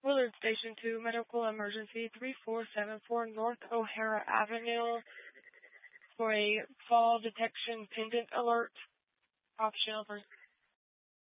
Willard Station 2, medical emergency 3474 North O'Hara Avenue for a fall detection pendant alert. Optional for